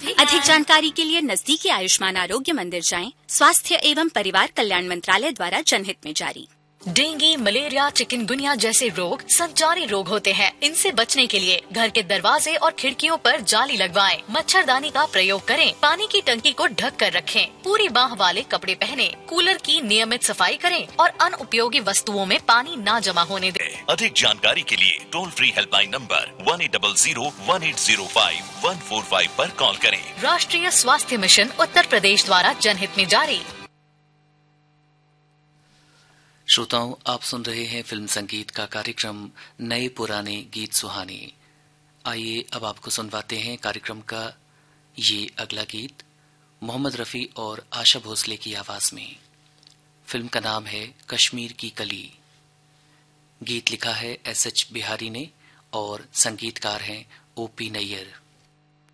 अधिक जानकारी के लिए नजदीकी आयुष्मान आरोग्य मंदिर जाएं। स्वास्थ्य एवं परिवार कल्याण मंत्रालय द्वारा जनहित में जारी। डेंगू, मलेरिया, चिकनगुनिया जैसे रोग संचारी रोग होते हैं। इनसे बचने के लिए घर के दरवाजे और खिड़कियों पर जाली लगवाएं, मच्छरदानी का प्रयोग करें, पानी की टंकी को ढक कर रखें, पूरी बाह वाले कपड़े पहने, कूलर की नियमित सफाई करें और अनुपयोगी वस्तुओं में पानी न जमा होने दें। अधिक जानकारी के लिए टोल फ्री हेल्पलाइन नंबर 1800-1805-145 पर कॉल करें। राष्ट्रीय स्वास्थ्य मिशन उत्तर प्रदेश द्वारा जनहित में जारी। श्रोताओं, आप सुन रहे हैं फिल्म संगीत का कार्यक्रम नए पुराने गीत सुहाने। आइए अब आपको सुनवाते हैं कार्यक्रम का ये अगला गीत मोहम्मद रफी और आशा भोसले की आवाज में। फिल्म का नाम है कश्मीर की कली। गीत लिखा है एस.एच. बिहारी ने और संगीतकार हैं ओ.पी. नैयर।